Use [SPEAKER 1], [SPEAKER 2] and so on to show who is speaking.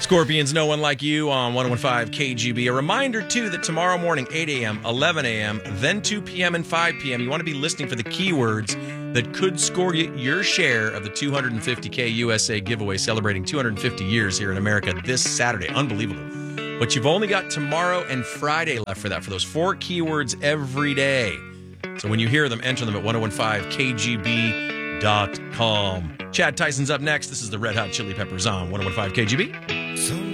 [SPEAKER 1] Scorpions, No One Like You on 101.5 KGB. A reminder, too, that tomorrow morning, 8 a.m., 11 a.m., then 2 p.m. and 5 p.m., you want to be listening for the keywords that could score you your share of the $250K USA giveaway celebrating 250 years here in America this Saturday. Unbelievable. But you've only got tomorrow and Friday left for that, for those 4 keywords every day. So when you hear them, enter them at 1015kgb.com. Chad Tyson's up next. This is the Red Hot Chili Peppers on 1015 KGB.